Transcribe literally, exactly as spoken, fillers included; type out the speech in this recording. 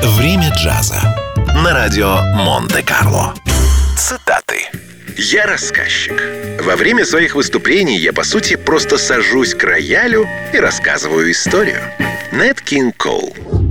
Время джаза на радио Монте-Карло. Цитаты. Я рассказчик. Во время своих выступлений я, по сути, просто сажусь к роялю и рассказываю историю. Нэт Кинг Коул.